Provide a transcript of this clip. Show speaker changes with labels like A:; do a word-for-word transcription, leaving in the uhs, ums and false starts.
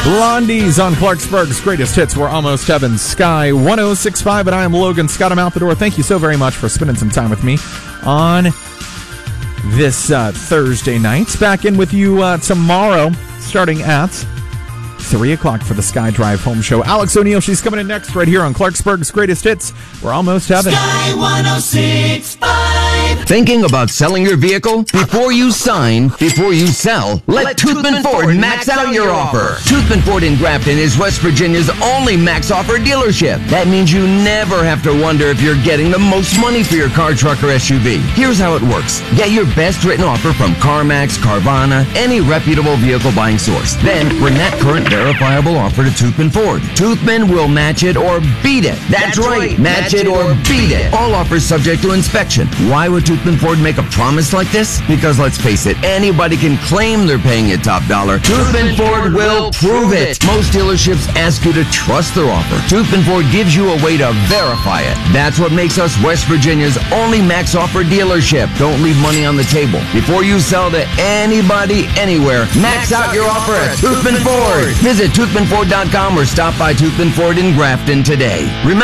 A: Blondie's on Clarksburg's Greatest Hits. We're almost heaven. Sky one oh six point five, and I am Logan Scott. I'm out the door. Thank you so very much for spending some time with me on this uh, Thursday night. Back in with you uh, tomorrow, starting at three o'clock for the Sky Drive Home Show. Alex O'Neill, she's coming in next right here on Clarksburg's Greatest Hits. We're almost heaven.
B: Sky one oh six point five.
C: Thinking about selling your vehicle? Before you sign, before you sell, let, let Toothman Ford max out your offer. Toothman Ford in Grafton is West Virginia's only max offer dealership. That means you never have to wonder if you're getting the most money for your car, truck, or S U V. Here's how it works. Get your best written offer from CarMax, Carvana, any reputable vehicle buying source. Then bring that current verifiable offer to Toothman Ford. Toothman will match it or beat it. That's, That's right, match, match it or beat it. All offers subject to inspection. Why would Toothman Ford make a promise like this? Because let's face it, anybody can claim they're paying you top dollar. Toothman Ford will prove it. Most dealerships ask you to trust their offer. Toothman Ford gives you a way to verify it. That's what makes us West Virginia's only max offer dealership. Don't leave money on the table. Before you sell to anybody, anywhere, max, max out your offer at Toothman Ford. Visit Toothman Ford dot com or stop by Toothman Ford in Grafton today. Remember